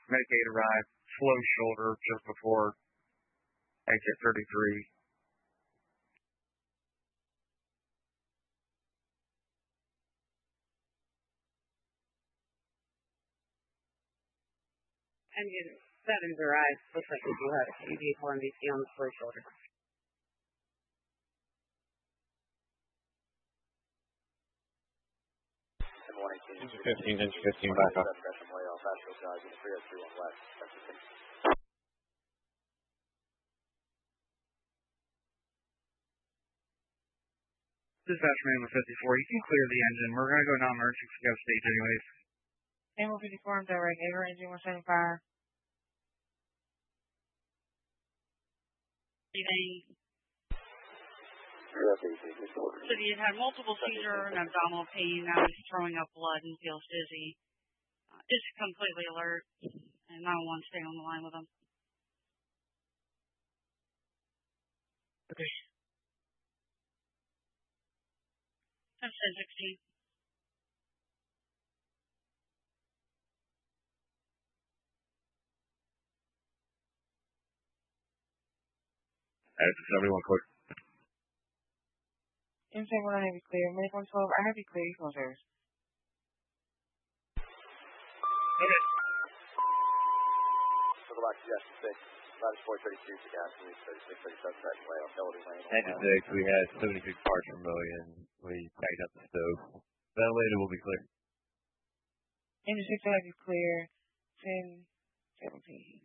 Medicaid arrived, slow shoulder just before exit 33. Engine 7's arrived. Looks like we do have a vehicle MVC on the slow shoulder. Engine 15 back up. Dispatch manual 54, you can clear the engine. We're going to go non-emergency to go stage anyways. Manual 54, I'm direct. Air engine 175. So he had had multiple seizure and abdominal pain. Now he's throwing up blood and feels dizzy. Is completely alert, and 911 stay on the line with him. Okay. That's 1016. Exit 71 clear. Insane 1 I have you clear. Medic 112, I have you clear. Phone service. Okay. Circle back to Jet 6. Lattice 432 to gas, 3637 track away on Melody Lane. Engine 6, we had 76 parts per million. We tagged up the stove. Ventilator will be clear. Engine 6 I have you clear. 1017.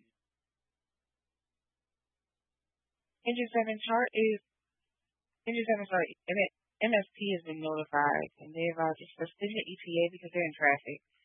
Engine 7 chart is Engine 7 sorry. MSP has been notified and they advise a suspended ETA because they're in traffic.